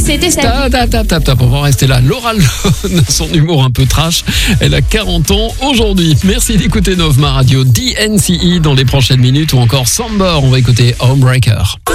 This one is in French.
C'était ça. On va rester là. Laura Lone, son humour un peu trash. Elle a 40 ans aujourd'hui. Merci d'écouter Novma Radio. DNCE dans les prochaines minutes ou encore Samber. On va écouter Homebreaker.